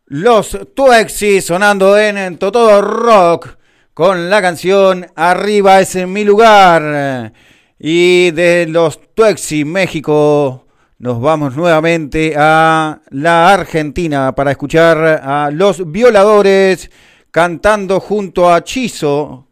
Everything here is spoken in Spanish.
Los Tuexi sonando en Todo Rock con la canción Arriba es en mi lugar. Y de los Tuexi México nos vamos nuevamente a la Argentina para escuchar a Los Violadores cantando junto a Chizo